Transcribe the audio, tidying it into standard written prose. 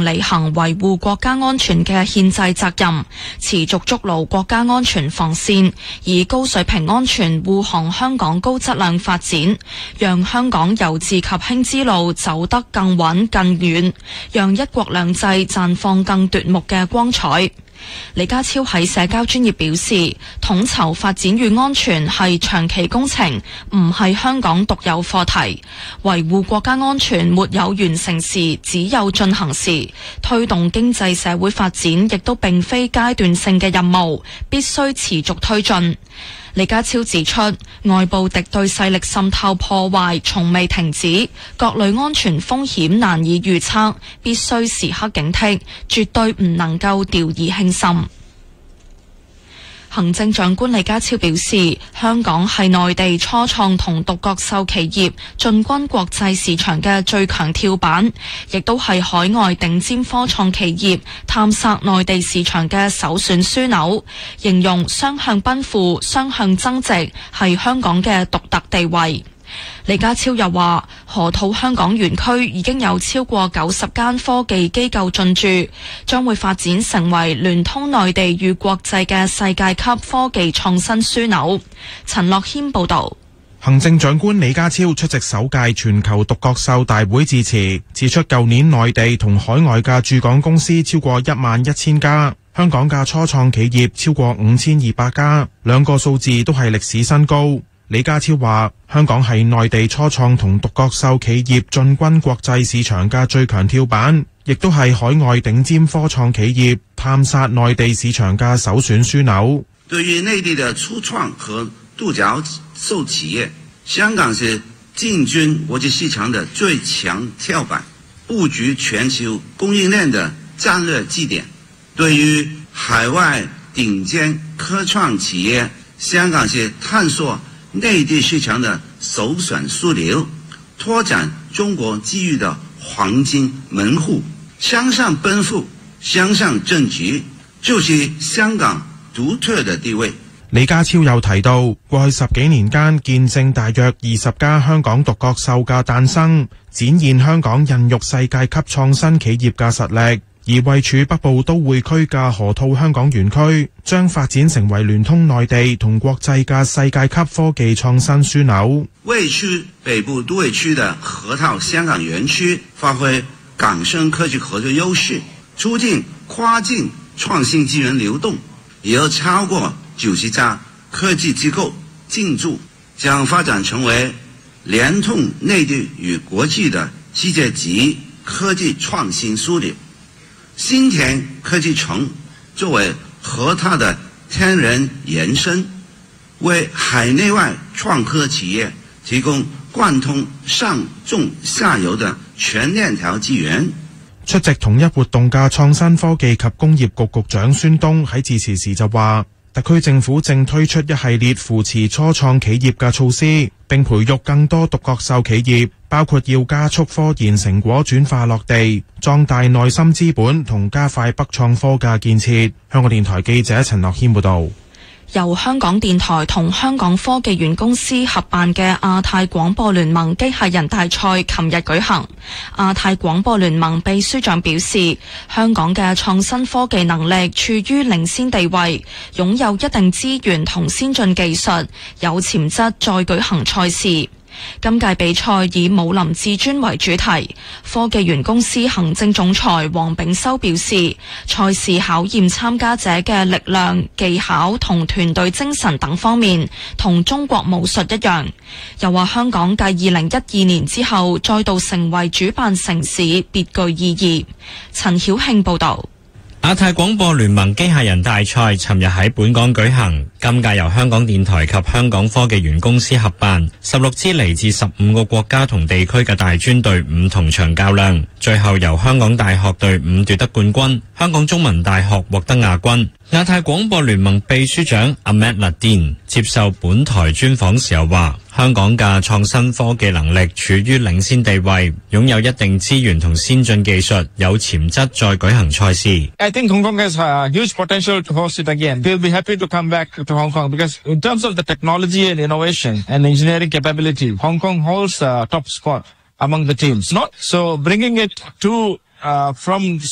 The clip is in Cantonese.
並履行維護國家安全嘅憲制責任，持續築牢國家安全防線，以高水平安全護航香港高質量發展，讓香港由治及興之路走得更穩更遠，讓一國兩制綻放更奪目嘅光彩。李家超喺社交專頁表示，統籌發展與安全係長期工程，唔係香港獨有課題。維護國家安全沒有完成時，只有進行時。推動經濟社會發展亦都並非階段性嘅任務，必須持續推進。李家超指出，外部敵對勢力滲透破壞從未停止，各類安全風險難以預測，必須時刻警惕，絕對唔能夠掉以輕心。行政長官李家超表示，香港係內地初創同獨角獸企業進軍國際市場嘅最強跳板，亦都係海外頂尖科創企業探索內地市場嘅首選樞紐，形容雙向奔赴、雙向增值係香港嘅獨特地位。李家超又話，河套香港園區已經有超過90間科技機構進駐，將會發展成為聯通內地與國際嘅世界級科技創新樞紐。陳樂謙報道。 行政長官李家超出席首屆全球獨角獸大會致辭，指出舊年內地同海外嘅駐港公司超過11000家，香港嘅初創企業超過5200家，兩個數字都係歷史新高。李家超話，香港係內地初創同獨角獸企業進軍國際市場嘅最強跳板，亦都係海外頂尖科創企業探索內地市場嘅首選樞紐。 對於內地的初創和獨角獸企業，香港是進軍國際市場的最強跳板，佈局全球供應鏈的戰略基點。對於海外頂尖科創企業，香港是探索內地市場的首選樞紐，拓展中國機遇的黃金門戶，向上奔赴，向上增值，就是香港獨特的地位。 李家超又提到，過去10幾年間見證大約20家香港獨角獸嘅誕生，展現香港孕育世界級創新企業嘅實力。而位處北部都會區嘅河套香港園區將發展成為聯通內地同國際嘅世界級科技創新樞紐。 位處北部都會區的河套香港園區發揮港深科技合作優勢，促進跨境創新資源流動，有超過90家科技機構進駐，將發展成為聯通內地與國際的世界級科技創新樞紐。新田科技城作為河套的天然延伸，為海內外創科企業提供貫通上中下游的全鏈條資源。 出席同一活動嘅創新科技及工業局局長孫東喺致辭時就話，特區政府正推出一系列扶持初創企業嘅措施，並培育更多獨角獸企業，包括要加速科研成果轉化落地，壯大內心資本同加快北創科嘅建設。香港電台記者陳樂謙報道。 由香港電台同香港科技園公司合辦嘅亞太廣播聯盟機械人大賽琴日舉行。亞太廣播聯盟秘書長表示，香港嘅創新科技能力處於領先地位，擁有一定資源同先進技術，有潛質再舉行賽事。今屆比賽以武林至尊為主題，科技園公司行政總裁黃炳修表示，賽事考驗參加者嘅力量、技巧同團隊精神等方面，同中國武術一樣。又話香港繼2012年之後再度成為主辦城市，別具意義。陳曉慶報道。 亞太廣播聯盟機械人大賽尋日喺本港舉行，今屆由香港電台及香港科技園公司合辦，16支嚟自15個國家同地區嘅大專隊伍同場較量，最後由香港大學隊伍奪得冠軍，香港中文大學獲得亞軍。亞太廣播聯盟秘書長 Ahmed Ladin 接受本台專訪時候話，香港嘅創新科技能力處於領先地位，擁有一定資源同先進技術，有潛質再舉行賽事。 I think Hong Kong has a huge potential to host it again. We'll be happy to come back to Hong Kong because in terms of the technology and innovation and engineering capability, Hong Kong holds a top spot among the teams. Not so bringing it to from